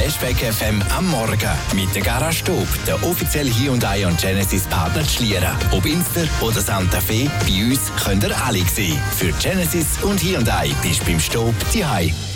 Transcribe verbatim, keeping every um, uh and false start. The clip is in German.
Flashback F M am Morgen mit der Garage Stub, der offizielle Hyundai und Genesis Partner zu Schlieren. Ob Inster oder Santa Fe, bei uns könnt ihr alle sehen. Für Genesis und Hyundai bist du beim Stub zu Hause.